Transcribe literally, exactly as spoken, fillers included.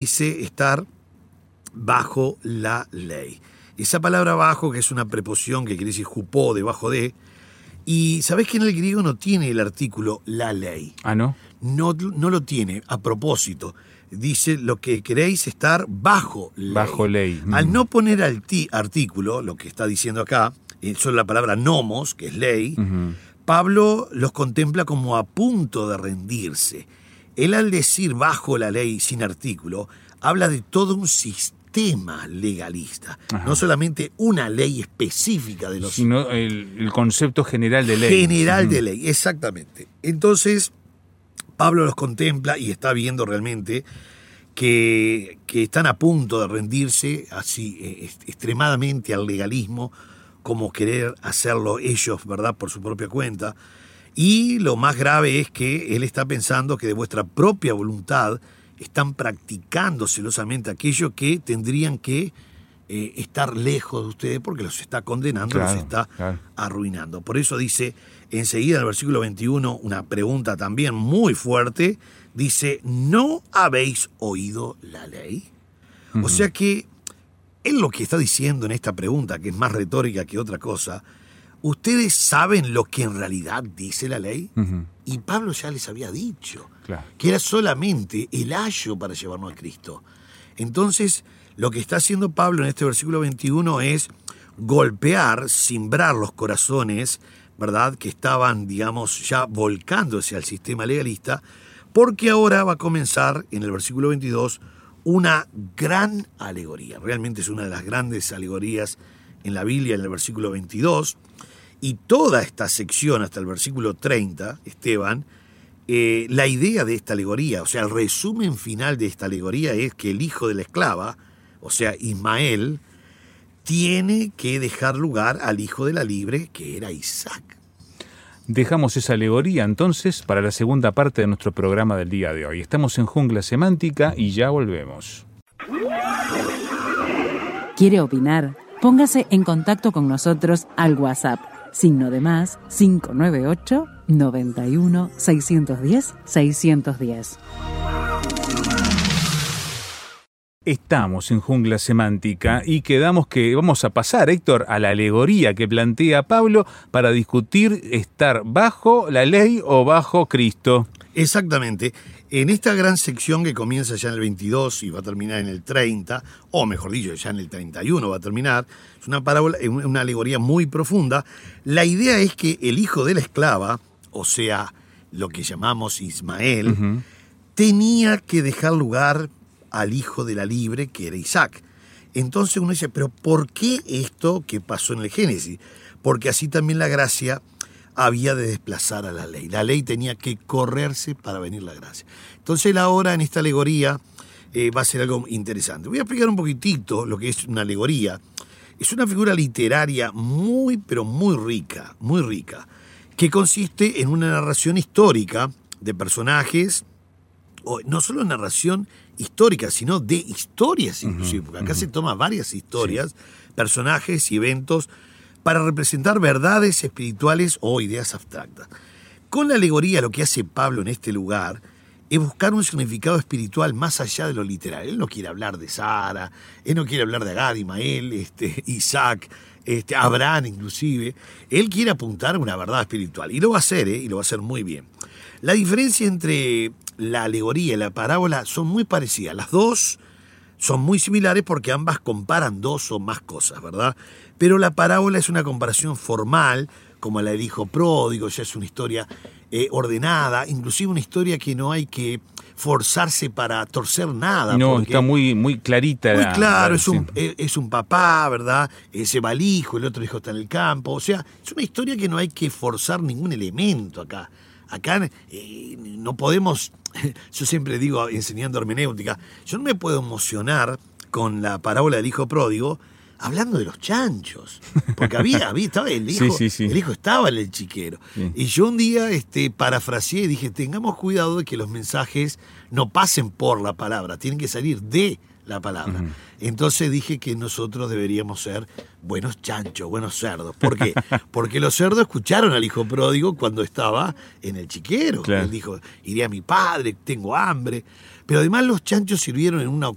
dice estar bajo la ley. Esa palabra bajo, que es una preposición que quiere decir jupó, debajo de, y sabés que en el griego no tiene el artículo la ley. Ah, ¿no? No, no lo tiene, a propósito. Dice lo que queréis estar bajo ley. Bajo ley. Mm. Al no poner alti, artículo, lo que está diciendo acá, solo la palabra nomos, que es ley, uh-huh. Pablo los contempla como a punto de rendirse. Él, al decir bajo la ley sin artículo, habla de todo un sistema legalista. Ajá. No solamente una ley específica de los... Sino el, el concepto general de ley. General uh-huh. de ley, exactamente. Entonces, Pablo los contempla y está viendo realmente que, que están a punto de rendirse así eh, extremadamente al legalismo, como querer hacerlo ellos, ¿verdad?, por su propia cuenta. Y lo más grave es que él está pensando que de vuestra propia voluntad están practicando celosamente aquello que tendrían que eh, estar lejos de ustedes, porque los está condenando, claro, los está claro. arruinando. Por eso dice enseguida en el versículo veintiuno una pregunta también muy fuerte. Dice, ¿no habéis oído la ley? Uh-huh. O sea que él lo que está diciendo en esta pregunta, que es más retórica que otra cosa, ¿ustedes saben lo que en realidad dice la ley? Uh-huh. Y Pablo ya les había dicho, claro, que era solamente el ayo para llevarnos a Cristo. Entonces, lo que está haciendo Pablo en este versículo veintiuno es golpear, cimbrar los corazones, ¿verdad?, que estaban, digamos, ya volcándose al sistema legalista, porque ahora va a comenzar, en el versículo veintidós, una gran alegoría. Realmente es una de las grandes alegorías en la Biblia, en el versículo veintidós, y toda esta sección hasta el versículo treinta, Esteban, eh, la idea de esta alegoría, o sea, el resumen final de esta alegoría es que el hijo de la esclava, o sea, Ismael, tiene que dejar lugar al hijo de la libre, que era Isaac. Dejamos esa alegoría entonces para la segunda parte de nuestro programa del día de hoy. Estamos en Jungla Semántica y ya volvemos. ¿Quiere opinar? Póngase en contacto con nosotros al WhatsApp, signo de más cinco nueve ocho, noventa y uno, seiscientos diez, seiscientos diez. Estamos en Jungla Semántica y quedamos que vamos a pasar, Héctor, a la alegoría que plantea Pablo para discutir estar bajo la ley o bajo Cristo. Exactamente. En esta gran sección que comienza ya en el veintidós y va a terminar en el treinta, o mejor dicho, ya en el treinta y uno va a terminar, es una parábola, una alegoría muy profunda. La idea es que el hijo de la esclava, o sea, lo que llamamos Ismael, uh-huh, tenía que dejar lugar al hijo de la libre, que era Isaac. Entonces uno dice, pero ¿por qué esto que pasó en el Génesis? Porque así también la gracia había de desplazar a la ley. La ley tenía que correrse para venir la gracia. Entonces ahora en esta alegoría eh, va a ser algo interesante. Voy a explicar un poquitito lo que es una alegoría. Es una figura literaria muy, pero muy rica, muy rica, que consiste en una narración histórica de personajes, o no solo narración histórica, sino de historias inclusive, uh-huh, porque acá uh-huh. se toman varias historias, sí, personajes y eventos para representar verdades espirituales o ideas abstractas. Con la alegoría lo que hace Pablo en este lugar es buscar un significado espiritual más allá de lo literal. Él no quiere hablar de Sara, él no quiere hablar de Agar, Ismael, este, Isaac, este, Abraham inclusive. Él quiere apuntar a una verdad espiritual y lo va a hacer, ¿eh? y lo va a hacer muy bien. La diferencia entre la alegoría y la parábola son muy parecidas. Las dos son muy similares porque ambas comparan dos o más cosas, ¿verdad? Pero la parábola es una comparación formal, como la del hijo pródigo, ya es una historia eh, ordenada, inclusive una historia que no hay que forzarse para torcer nada. No, está muy, muy clarita. Muy la, claro, la, es, un, sí. es un papá, ¿verdad? Se va el hijo, el otro hijo está en el campo. O sea, es una historia que no hay que forzar ningún elemento acá. Acá eh, no podemos, yo siempre digo enseñando hermenéutica, yo no me puedo emocionar con la parábola del hijo pródigo hablando de los chanchos, porque había, había estaba el hijo, sí, sí, sí. el hijo estaba en el chiquero. Sí. Y yo un día este, parafraseé y dije, tengamos cuidado de que los mensajes no pasen por la palabra, tienen que salir de la palabra. Uh-huh. Entonces dije que nosotros deberíamos ser buenos chanchos, buenos cerdos. ¿Por qué? Porque los cerdos escucharon al hijo pródigo cuando estaba en el chiquero. Claro. Él dijo, iré a mi padre, tengo hambre. Pero además los chanchos sirvieron en una